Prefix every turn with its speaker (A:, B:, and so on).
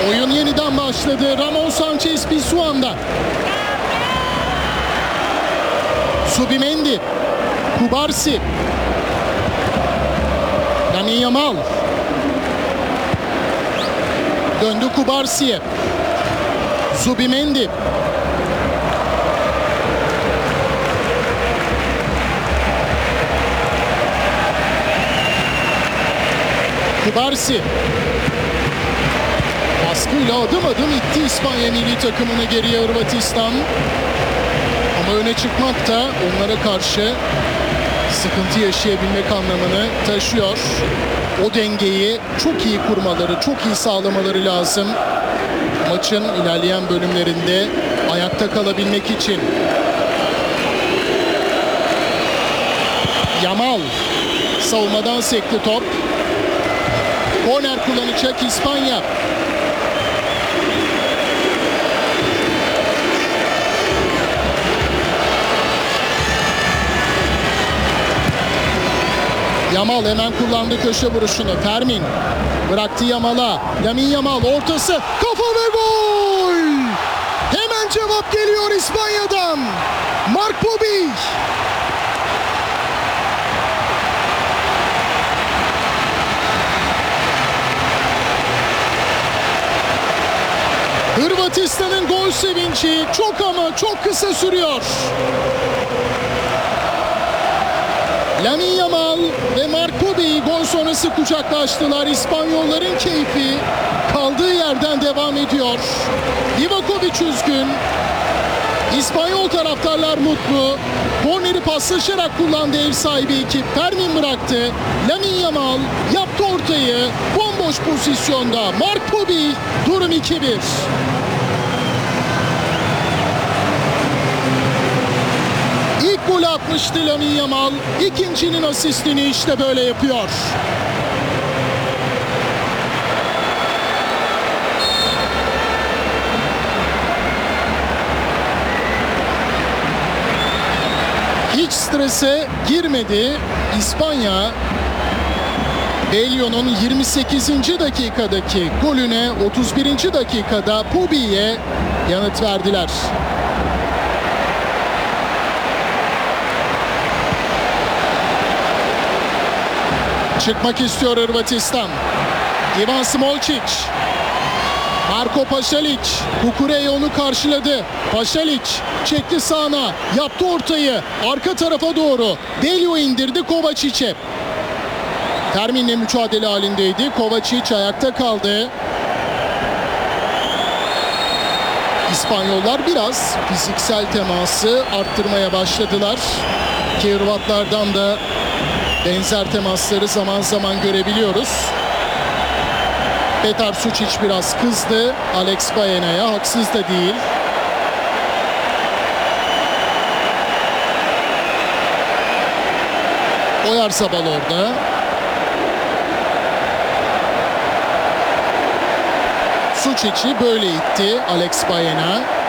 A: Oyun yeniden başladı. Ramon Sanchez Pizjuan'da. Zubimendi. Kubarsi. Lamine Yamal. Döndü Kubarsi'ye. Zubimendi. Kubarsi. Baskıyla adım adım itti İspanya milli takımını geriye Hırvatistan. Ama öne çıkmak da onlara karşı sıkıntı yaşayabilmek anlamını taşıyor. O dengeyi çok iyi kurmaları, çok iyi sağlamaları lazım. Maçın ilerleyen bölümlerinde ayakta kalabilmek için. Yamal savunmadan sekti top. Korner kullanacak İspanya. Yamal hemen kullandı köşe vuruşunu. Fermin bıraktı Yamal'a. Lamine Yamal ortası. Kafa ve gol! Hemen cevap geliyor İspanya'dan. Mark Bobby. Hırvatistan'ın gol sevinci çok ama çok kısa sürüyor. Lamine Yamal ve Mark Bobby gol sonrası kucaklaştılar. İspanyolların keyfi kaldığı yerden devam ediyor. Livakovic üzgün. İspanyol taraftarlar mutlu. Korneri paslaşarak kullandı ev sahibi ekip. Fermin bıraktı. Lamine Yamal yaptı ortayı. Bomboş pozisyonda. Mark Bobby, durum 2-1. İlk golü atmıştı Lamine Yamal. İkincinin asistini işte böyle yapıyor. Hiç strese girmedi İspanya. Bellio'nun 28. dakikadaki golüne 31. dakikada Bobby'ye yanıt verdiler. Çıkmak istiyor Hırvatistan. Ivan Smolcic. Marko Pašalić. Kukureya onu karşıladı. Pašalić çekti sağına. Yaptı ortayı. Arka tarafa doğru. Bellio indirdi Kovacic'e. Fermin'le mücadele halindeydi. Kovacic ayakta kaldı. İspanyollar biraz fiziksel teması arttırmaya başladılar. Ki Hırvatlardan da benzer temasları zaman zaman görebiliyoruz. Petar Sučić biraz kızdı Alex Baena'ya, haksız da değil. Oyarzabal orada. Sučić'i böyle itti Alex Baena.